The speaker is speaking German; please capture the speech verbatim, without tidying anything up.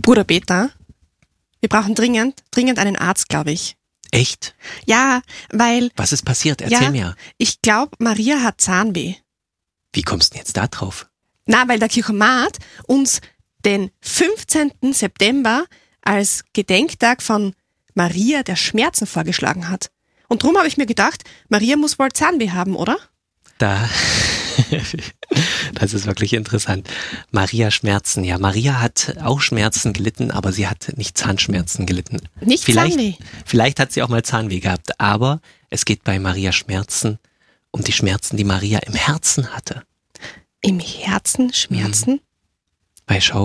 Bruder Peter, wir brauchen dringend, dringend einen Arzt, glaube ich. Echt? Ja, weil... Was ist passiert? Erzähl ja, mir. Ich glaube, Maria hat Zahnweh. Wie kommst du denn jetzt da drauf? Na, weil der Kirchomat uns den fünfzehnten September als Gedenktag von Maria der Schmerzen vorgeschlagen hat. Und darum habe ich mir gedacht, Maria muss wohl Zahnweh haben, oder? Da, das ist wirklich interessant. Maria Schmerzen, ja, Maria hat auch Schmerzen gelitten, aber sie hat nicht Zahnschmerzen gelitten. Nicht vielleicht, Zahnweh. Vielleicht hat sie auch mal Zahnweh gehabt, aber es geht bei Maria Schmerzen um die Schmerzen, die Maria im Herzen hatte. Im Herzen Schmerzen? Mhm. Bei Schau